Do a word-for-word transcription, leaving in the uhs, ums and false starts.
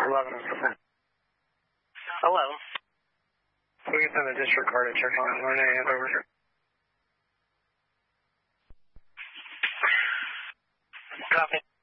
eleven. Hello. We can send a district card to check on it. Learn any over. Copy.